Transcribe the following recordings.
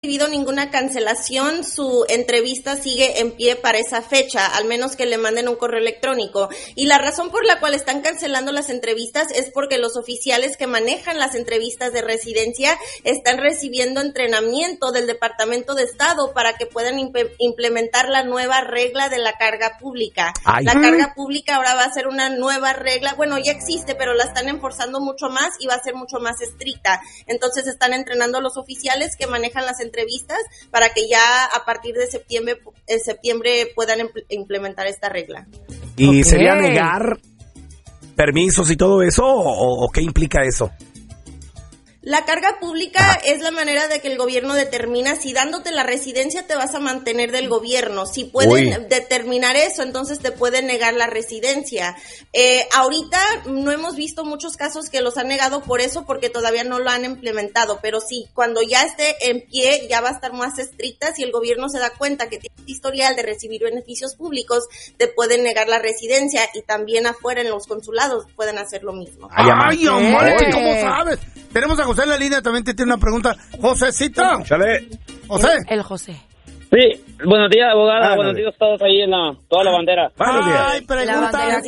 recibido ninguna cancelación, su entrevista sigue en pie para esa fecha, al menos que le manden un correo electrónico. Y la razón por la cual están cancelando las entrevistas es porque los oficiales que manejan las entrevistas de residencia están recibiendo entrenamiento del Departamento de Estado para que puedan implementar la nueva regla de la carga pública. La carga pública ahora va a ser una nueva regla, bueno, ya existe, pero la están enforzando mucho más y va a ser mucho más estricta. Entonces están entrenando a los oficiales que manejan las entrevistas para que ya a partir de septiembre puedan implementar esta regla. ¿Y sería negar permisos y todo eso o qué implica eso? La carga pública es la manera de que el gobierno determina si dándote la residencia te vas a mantener del gobierno. Si pueden determinar eso, entonces te pueden negar la residencia. Ahorita no hemos visto muchos casos que los han negado por eso, porque todavía no lo han implementado. Pero sí, cuando ya esté en pie, ya va a estar más estricta. Si el gobierno se da cuenta que tiene historial de recibir beneficios públicos, te pueden negar la residencia, y también afuera en los consulados pueden hacer lo mismo. ¡Ay, hombre! ¿Cómo sabes? Tenemos a José en la línea, también te tiene una pregunta. Josecito. Chale. José. El José. Sí, buenos días, abogada. Buenos días a todos ahí en toda la bandera. Ay, pregunta.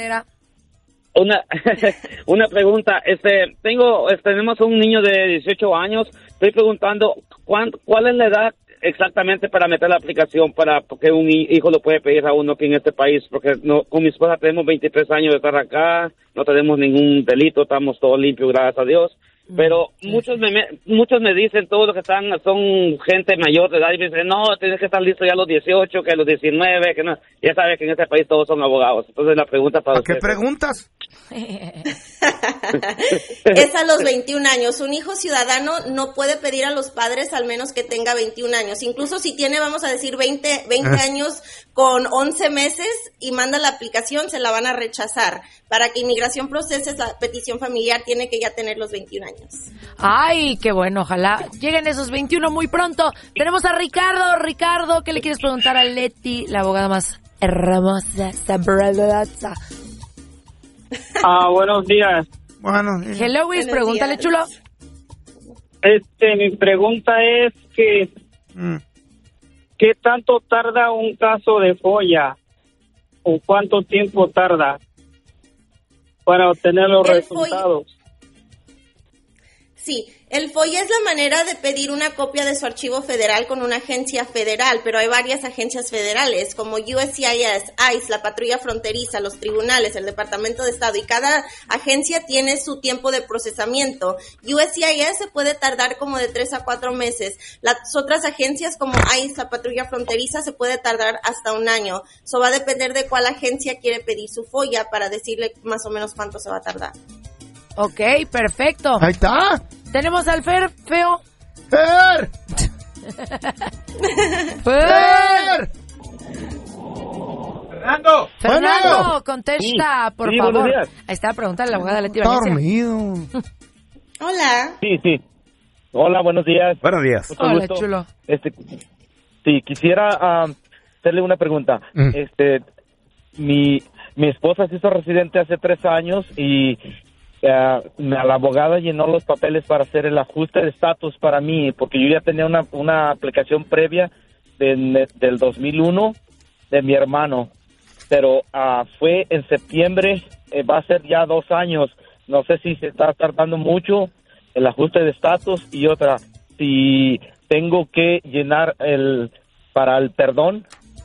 Una pregunta. Tenemos un niño de 18 años. Estoy preguntando, ¿cuál es la edad exactamente para meter la aplicación porque un hijo lo puede pedir a uno aquí en este país? Porque con mi esposa tenemos 23 años de estar acá, no tenemos ningún delito, estamos todos limpios, gracias a Dios. Pero muchos me dicen, todos los que están son gente mayor de edad, y me dicen, no, tienes que estar listo ya a los 18, que a los 19, que no. Ya sabes que en este país todos son abogados. Entonces la pregunta para usted. ¿Qué preguntas? Es a los 21 años. Un hijo ciudadano no puede pedir a los padres al menos que tenga 21 años. Incluso si tiene, vamos a decir, 20 años con 11 meses y manda la aplicación, se la van a rechazar. Para que inmigración procese la petición familiar, tiene que ya tener los 21 años. Ay, qué bueno, ojalá lleguen esos 21 muy pronto. Tenemos a Ricardo. Ricardo, ¿qué le quieres preguntar a Leti, la abogada más hermosa, sabrosa? Buenos días. Bueno, Hello, Luis, pregúntale, chulo. Mi pregunta es que ¿qué tanto tarda un caso de FOIA? ¿O cuánto tiempo tarda para obtener los resultados? Sí, el FOIA es la manera de pedir una copia de su archivo federal con una agencia federal, pero hay varias agencias federales como USCIS, ICE, la patrulla fronteriza, los tribunales, el Departamento de Estado, y cada agencia tiene su tiempo de procesamiento. USCIS se puede tardar como de 3 a 4 meses. Las otras agencias como ICE, la patrulla fronteriza, se puede tardar hasta 1 año. Eso va a depender de cuál agencia quiere pedir su FOIA para decirle más o menos cuánto se va a tardar. Ok, perfecto. Ahí está. Tenemos al Fer, feo. ¡Fer! ¡Fer! Fernando, contesta, por favor. Buenos días. Ahí está, pregúntale a la abogada Leti Está Valencia. dormido. Hola. Sí. Hola, buenos días. Buenos días. Hola, chulo. Sí, quisiera hacerle una pregunta. Mi esposa se hizo residente hace 3 años y la abogada llenó los papeles para hacer el ajuste de estatus para mí, porque yo ya tenía una aplicación previa del 2001 de mi hermano, pero fue en septiembre, va a ser ya 2 años. No sé si se está tardando mucho el ajuste de estatus, y otra, si tengo que llenar para el perdón.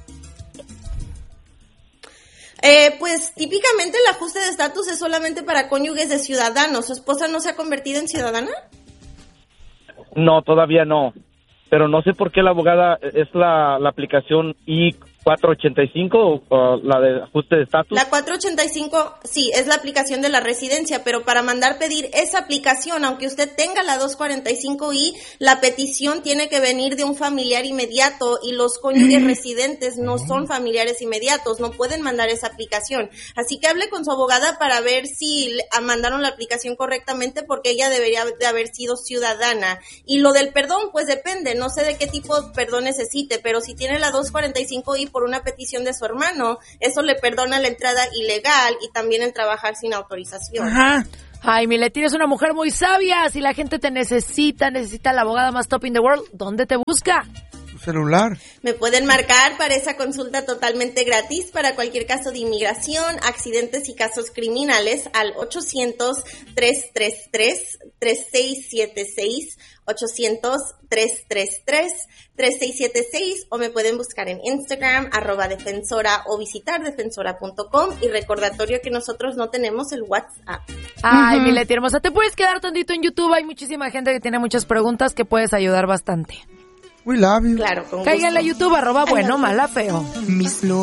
Pues típicamente el ajuste de estatus es solamente para cónyuges de ciudadanos. ¿Su esposa no se ha convertido en ciudadana? No, todavía no. Pero no sé por qué la abogada es la aplicación I-485 o la de ajuste de estatus. La 485, sí, es la aplicación de la residencia, pero para mandar pedir esa aplicación, aunque usted tenga la 245I, la petición tiene que venir de un familiar inmediato, y los cónyuges residentes no son familiares inmediatos, no pueden mandar esa aplicación. Así que hable con su abogada para ver si mandaron la aplicación correctamente, porque ella debería de haber sido ciudadana. Y lo del perdón, pues depende, no sé de qué tipo de perdón necesite, pero si tiene la 245I por una petición de su hermano, eso le perdona la entrada ilegal y también el trabajar sin autorización. Ajá. Ay, mi Leti, eres una mujer muy sabia. Si la gente te necesita la abogada más top in the world, ¿dónde te busca? Celular. Me pueden marcar para esa consulta totalmente gratis para cualquier caso de inmigración, accidentes y casos criminales al 800-333-3676, 800-333-3676, o me pueden buscar en Instagram, @defensora, o visitar defensora.com. Y recordatorio que nosotros no tenemos el WhatsApp. Ay, mi Leti hermosa, te puedes quedar tantito en YouTube. Hay muchísima gente que tiene muchas preguntas que puedes ayudar bastante. We love you. Claro, con Caigan gusto. en la YouTube, @bueno, mala, feo. Mis